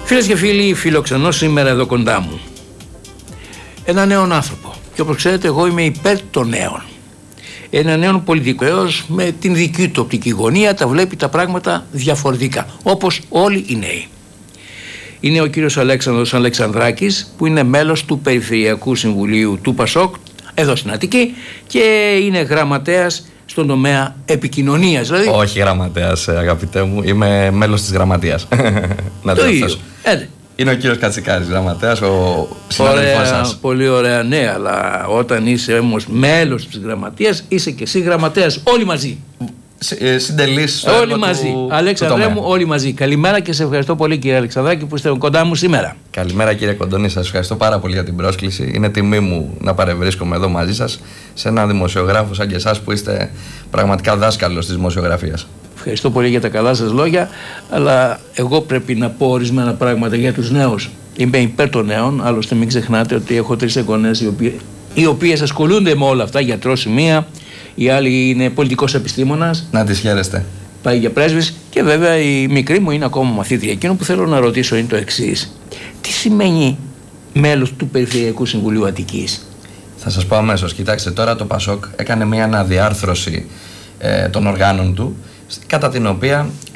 Φίλες και φίλοι, φιλοξενώ σήμερα εδώ κοντά μου ένα νέο άνθρωπο. Και όπως ξέρετε, εγώ είμαι υπέρ των νέων. Ένα νέο πολιτικό, με την δική του οπτική γωνία, τα βλέπει τα πράγματα διαφορετικά, όπως όλοι οι νέοι. Είναι ο κύριος Αλέξανδρος Αλεξανδράκης, που είναι μέλος του Περιφερειακού Συμβουλίου του ΠΑΣΟΚ, εδώ στην Αττική, και είναι γραμματέας στον τομέα επικοινωνίας. Δηλαδή... Όχι γραμματέας, αγαπητέ μου, είμαι μέλος της γραμματείας. Να το ίδιο. Είναι ο κύριος Κατσικάρης, γραμματέας, ο συνάδελφός σας. Πολύ ωραία, ναι, αλλά όταν είσαι όμως μέλος της γραμματείας, είσαι και εσύ γραμματέας, όλοι μαζί. Συντελείς όλοι μαζί. Αλέξανδρέ μου, όλοι μαζί. Καλημέρα και σε ευχαριστώ πολύ, κύριε Αλεξανδράκη, που είστε κοντά μου σήμερα. Καλημέρα, κύριε Κοντονή, σας ευχαριστώ πάρα πολύ για την πρόσκληση. Είναι τιμή μου να παρευρίσκομαι εδώ μαζί σας, σε έναν δημοσιογράφο σαν και εσάς, που είστε πραγματικά δάσκαλος της δημοσιογραφίας. Ευχαριστώ πολύ για τα καλά σας λόγια, αλλά εγώ πρέπει να πω ορισμένα πράγματα για τους νέους. Είμαι υπέρ των νέων, άλλωστε μην ξεχνάτε ότι έχω 3 εγγονές οι οποίες ασχολούνται με όλα αυτά, γιατρός η μία, η άλλη είναι πολιτικός επιστήμονας. Να τις χαίρεστε. Πάει για πρέσβης, και βέβαια η μικρή μου είναι ακόμα μαθήτρια. Εκείνο που θέλω να ρωτήσω είναι το εξής: τι σημαίνει μέλος του Περιφερειακού Συμβουλίου Αττικής? Θα σας πω αμέσως. Κοιτάξτε, τώρα το ΠΑΣΟΚ έκανε μια αναδιάρθρωση των οργάνων του, κατά την οποία